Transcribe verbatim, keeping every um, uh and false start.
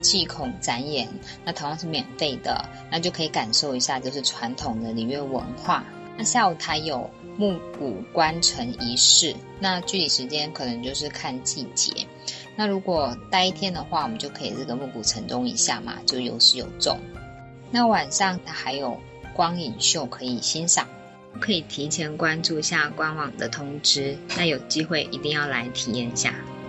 气孔展演，那同样是免费的，那就可以感受一下就是传统的礼乐文化。那下午还有暮鼓关城仪式，那具体时间可能就是看季节。那如果待一天的话，我们就可以这个暮鼓晨钟一下嘛，就有始有终。那晚上它还有光影秀可以欣赏，可以提前关注一下官网的通知，那有机会一定要来体验一下。